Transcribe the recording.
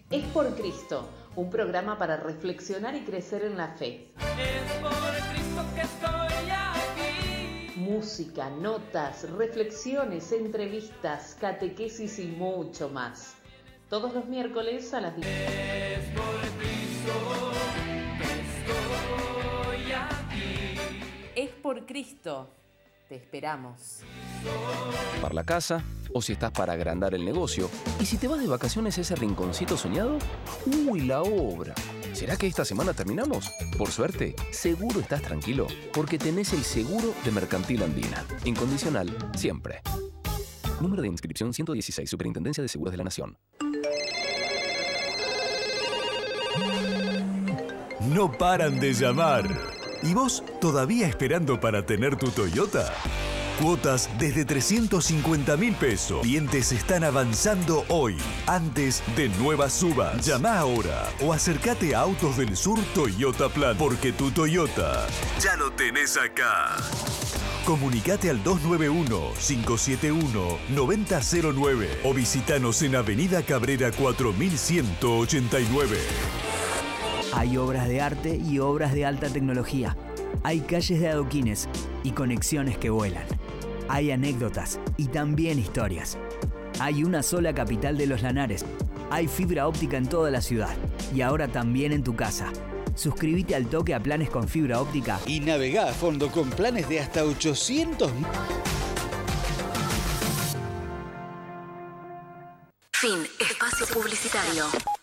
Es por Cristo, un programa para reflexionar y crecer en la fe. Es por Cristo que estoy aquí. Música, notas, reflexiones, entrevistas, catequesis y mucho más. Todos los miércoles a las 10. Es por Cristo que estoy aquí. Es por Cristo. Te esperamos. Para la casa, o si estás para agrandar el negocio, y si te vas de vacaciones a ese rinconcito soñado, ¡uy, la obra! ¿Será que esta semana terminamos? Por suerte, seguro estás tranquilo, porque tenés el seguro de Mercantil Andina. Incondicional, siempre. Número de inscripción 116, Superintendencia de Seguros de la Nación. No paran de llamar. ¿Y vos todavía esperando para tener tu Toyota? Cuotas desde 350.000 pesos. Clientes están avanzando hoy, antes de nuevas subas. Llama ahora o acércate a Autos del Sur Toyota Plan, porque tu Toyota ya lo tenés acá. Comunicate al 291-571-9009 o visitanos en Avenida Cabrera 4189. Hay obras de arte y obras de alta tecnología. Hay calles de adoquines y conexiones que vuelan. Hay anécdotas y también historias. Hay una sola capital de los Lanares. Hay fibra óptica en toda la ciudad y ahora también en tu casa. Suscríbete al toque a planes con fibra óptica y navegá a fondo con planes de hasta 800. Fin. Espacio publicitario.